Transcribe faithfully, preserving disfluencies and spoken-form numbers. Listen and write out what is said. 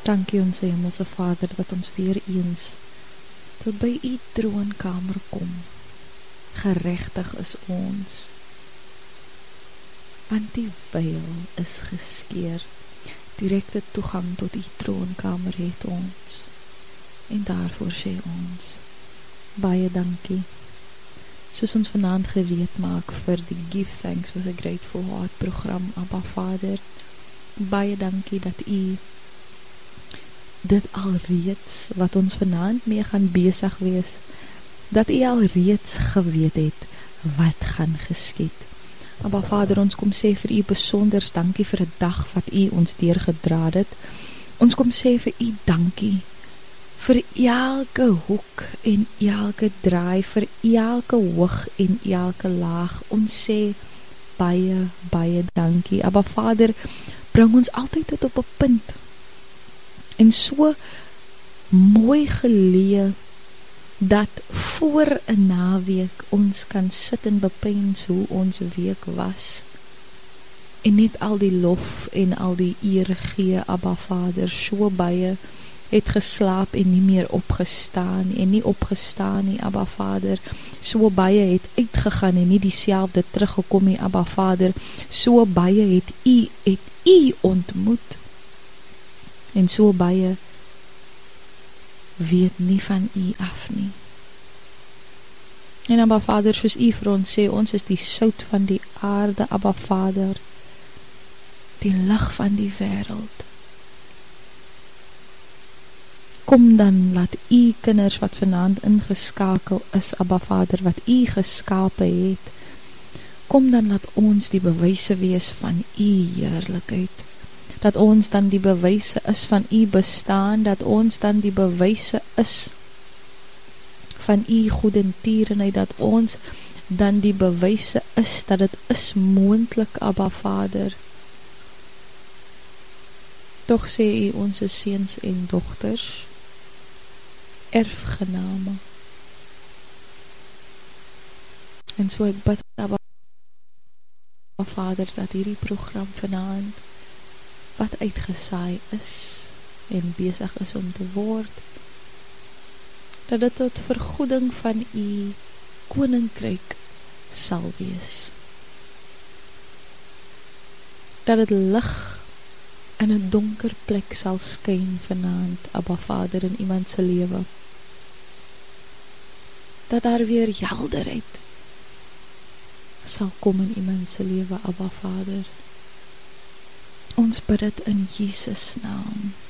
Dankie ons Hemelse Vader, dat ons weer eens tot by u troonkamer kom. Geregtig is ons, want die veil is geskeur. Direkte toegang tot die troonkamer het ons, en daarvoor sê ons, baie dankie. Soos ons vanaand gereed maak vir die Give Thanks with a Grateful Heart program, Abba Vader, baie dankie dat u dit alreeds, wat ons vanaand mee gaan besig wees, dat u alreeds geweet het, wat gaan geskied. Abba Vader, ons kom sê vir u besonders dankie vir 'n dag wat u ons deurgedraad het. Ons kom sê vir u dankie vir elke hoek en elke draai, vir elke hoog en elke laag. Ons sê baie, baie dankie. Abba Vader, bring ons altyd tot op 'n punt en so mooi geleë dat voor 'n naweek ons kan sit en bepeins hoe ons week was en net al die lof en al die eer gee. Abba Vader, so baie het geslaap en nie meer opgestaan en nie opgestaan nie, Abba Vader. So baie het uitgegaan en nie dieselfde teruggekom nie, Abba Vader. So baie het u het u ontmoet en so baie weet nie van u af nie. En Abba Vader, soos u vir ons sê, ons is die sout van die aarde, Abba Vader, die lig van die wêreld. Kom dan, laat u kinders wat vanaand ingeskakel is, Abba Vader, wat u geskape het, kom dan laat ons die bewyse wees van u heerlikheid, dat ons dan die bewyse is van u bestaan, dat ons dan die bewyse is van u goedertierenheid, dat ons dan die bewyse is, dat het is moontlik, Abba Vader. Toch sê u onze seuns en dogters, erfgename. En so ek bid, Abba Vader, dat hierdie program vanaand, wat uitgesaai is, en besig is om te word, dat dit tot vergoeding van u koninkryk sal wees. Dat het lig in 'n donker plek sal skyn vanaand, Abba Vader, in iemand se lewe. Dat daar weer helderheid sal kom in iemand se lewe, Abba Vader. Ons bid dit in Jesus naam.